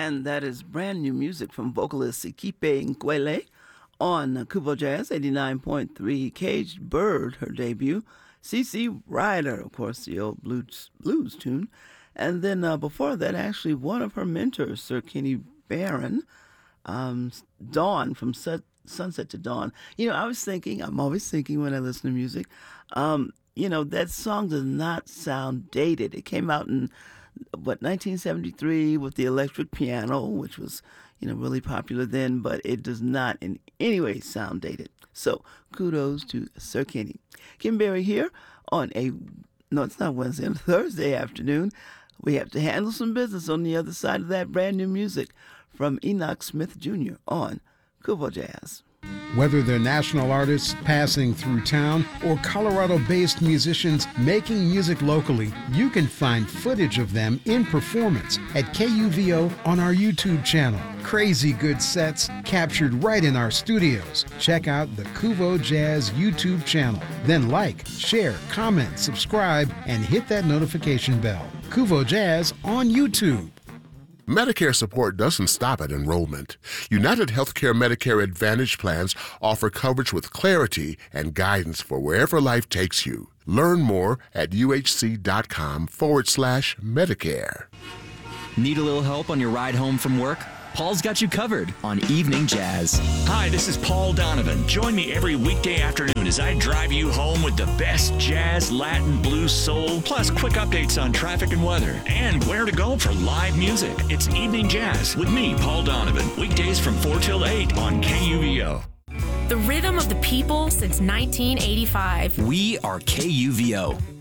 And that is brand new music from vocalist Sikipe Nkwele on Kubo Jazz 89.3. Caged Bird, her debut. CC Rider, of course, the old blues tune. And then before that, actually, one of her mentors, Sir Kenny Barron, Dawn, from Sunset to Dawn. I'm always thinking when I listen to music, that song does not sound dated. It came out in 1973 with the electric piano, which was, really popular then, but it does not in any way sound dated. So kudos to Sir Kenny. Kim Berry here on it's not Wednesday, on Thursday afternoon. We have to handle some business on the other side of that brand new music from Enoch Smith Jr. on Kubo Jazz. Whether they're national artists passing through town or Colorado-based musicians making music locally, you can find footage of them in performance at KUVO on our YouTube channel. Crazy good sets captured right in our studios. Check out the Kuvo Jazz YouTube channel. Then like, share, comment, subscribe, and hit that notification bell. Kuvo Jazz on YouTube. Medicare support doesn't stop at enrollment. United Healthcare Medicare Advantage plans offer coverage with clarity and guidance for wherever life takes you. Learn more at uhc.com/Medicare. Need a little help on your ride home from work? Paul's got you covered on Evening Jazz. Hi, this is Paul Donovan. Join me every weekday afternoon as I drive you home with the best jazz, Latin, blues, soul, plus quick updates on traffic and weather, and where to go for live music. It's Evening Jazz with me, Paul Donovan. Weekdays from 4 till 8 on KUVO. The rhythm of the people since 1985. We are KUVO.